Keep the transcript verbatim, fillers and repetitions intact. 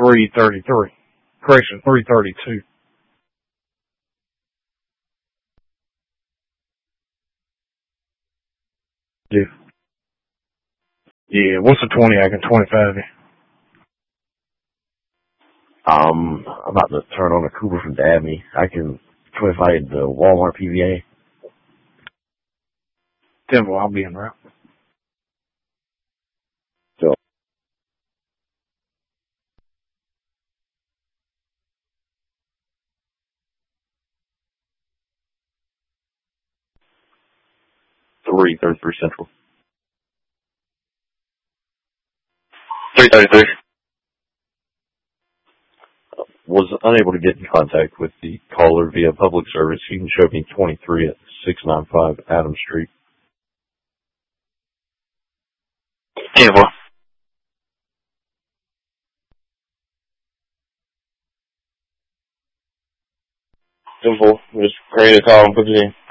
three thirty-three. Correction, three thirty-two. Yeah. Yeah, what's the twenty I can twenty-five you? Um, I'm about to turn on a Cooper from Dabney. I can twenty-five the Walmart P V A. Temple, I'll be in route. So, three thirty-three Central. three thirty-three. Was unable to get in contact with the caller via public service. You can show me twenty-three at six ninety-five Adams Street. Temple. Temple. Just create a call and put it in.